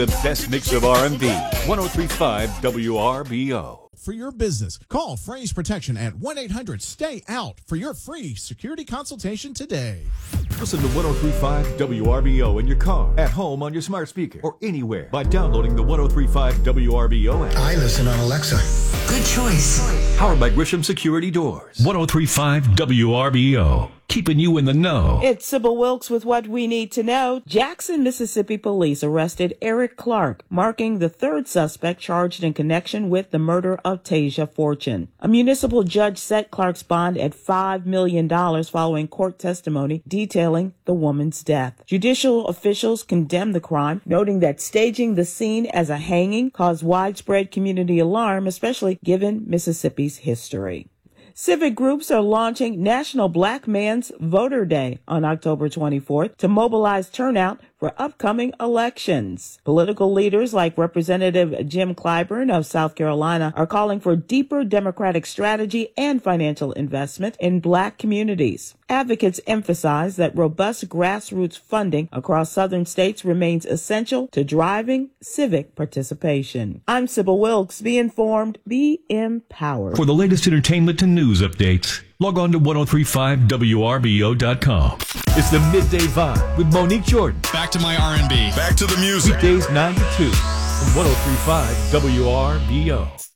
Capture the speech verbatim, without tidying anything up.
The best mix of R and B. one oh three point five W R B O. For your business, call Phrase Protection at one eight hundred stay out for your free security consultation today. Listen to one oh three point five W R B O in your car, at home on your smart speaker, or anywhere by downloading the one oh three point five W R B O app. I listen on Alexa. Good choice. Powered by Grisham Security Doors. one oh three point five W R B O. Keeping you in the know. It's Sybil Wilkes with what we need to know. Jackson, Mississippi police arrested Eric Clark, marking the third suspect charged in connection with the murder of Tasia Fortune. A municipal judge set Clark's bond at five million dollars following court testimony detailing the woman's death. Judicial officials condemned the crime, noting that staging the scene as a hanging caused widespread community alarm, especially given Mississippi's history. Civic groups are launching National Black Man's Voter Day on October twenty-fourth to mobilize turnout for upcoming elections. Political leaders like Representative Jim Clyburn of South Carolina are calling for deeper democratic strategy and financial investment in black communities. Advocates emphasize that robust grassroots funding across southern states remains essential to driving civic participation. I'm Sybil Wilkes. Be informed, be empowered. For the latest entertainment and news updates, log on to one oh three point five W R B O dot com. It's the Midday Vibe with Monique Jordan. Back to my R and B. Back to the music. Weekdays nine to two on one oh three point five W R B O.